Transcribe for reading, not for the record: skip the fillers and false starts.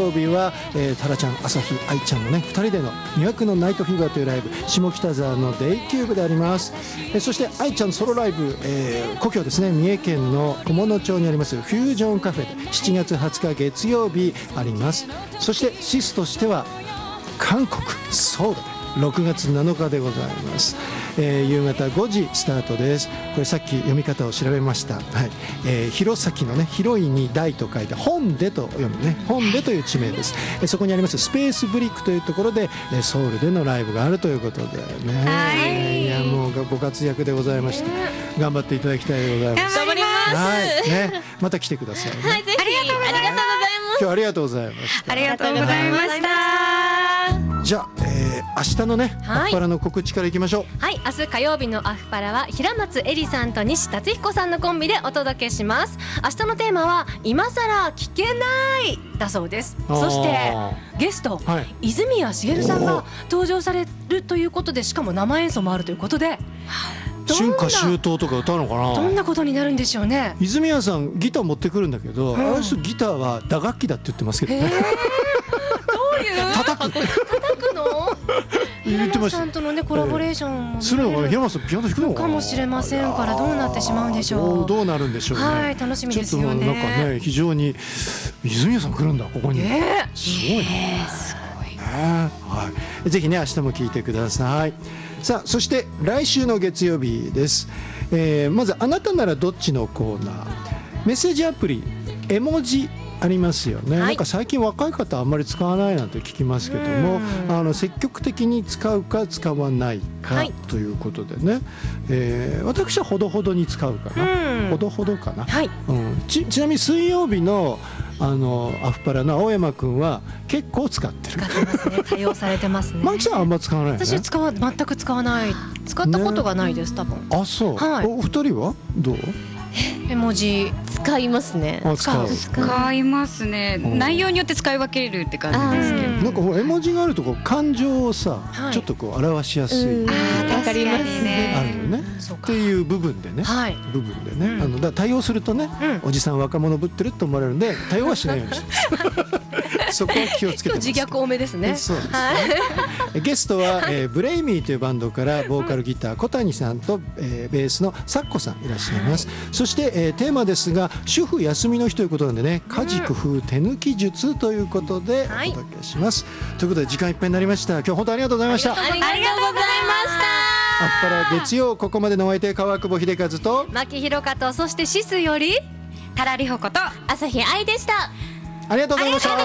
曜日は、タラちゃん、朝日、愛ちゃんのね2人での魅惑のナイトフィーバーというライブ、下北沢のデイキューブであります。そして愛ちゃんソロライブ、故郷ですね、三重県の菰野町にありますフュージョンカフェで7月20日月曜日あります。そしてシスとしては韓国ソウルで6月7日でございます。夕方5時スタートです。これさっき読み方を調べました。はい。弘前のね、広いに大と書いて本出と読むね、本出という地名です。そこにありますスペースブリックというところでソウルでのライブがあるということでね。いやもうご活躍でございまして、頑張っていただきたいでございます。 頑張ります。 はいね、また来てくださいね。 はい、ぜひ。ありがとうございます。 今日はありがとうございました。 ありがとうございました。 じゃあ、明日のね、アフパラの告知からいきましょう。 はい、明日火曜日のアフパラは平松絵里さんと西達彦さんのコンビでお届けします。明日のテーマは今さら聞けないだそうです。そしてゲスト、はい、泉谷しげるさんが登場されるということで、しかも生演奏もあるということで、 春夏秋冬とか歌うのかな。 どんなことになるんでしょうね。 泉谷さんギター持ってくるんだけど、あの人ギターは打楽器だって言ってますけどね。 どういう叩くの平松さんとのねコラボレーションもするのかな。平松さんピアノ弾くのかもしれませんから、どうなってしまうんでしょう。 どうなるんでしょうね。 はい、楽しみですよね。 ちょっとなんかね、非常に泉谷さん来るんだここに。すごいな。 すごい。 はい。ぜひね明日も聞いてください。さあ、そして来週の月曜日です。まずあなたならどっちのコーナー。メッセージアプリ絵文字ありますよね、はい、なんか最近若い方あんまり使わないなんて聞きますけども、積極的に使うか使わないか、はい、ということでね、私はほどほどに使うかな、ほどほどかな、はい、ちなみに水曜日のアフパラの青山くんは結構使ってる。 使ってますね。多用されてますね。 マキさんあんま使わないよね。 私全く使わない。使ったことがないです、多分。 あ、そう。はい、お二人はどう？ 絵文字使いますね。 使いますね。内容によって使い分けるって感じですけど、 なんかほら絵文字があるとこう感情をさ、ちょっとこう表しやすい。 わかりますね。 あるよね。っていう部分でね、部分でね、だから対応するとね、おじさん若者ぶってると思われるんで対応はしないようにしてそこは気をつけてます。 自虐多めですね。 そうですね。ゲストはブレイミーというバンドからボーカルギター小谷さんとベースのサッコさんいらっしゃいます。そしてテーマですが主婦休みの日ということなんでね、家事工夫手抜き術ということでお届けします。ということで時間いっぱいになりました。今日本当ありがとうございました。 ありがとうございました。 アフパラ月曜、ここまでのお相手川久保秀和と牧弘香と、そしてシスよりタラリホコと朝日愛でした。 ありがとうございました。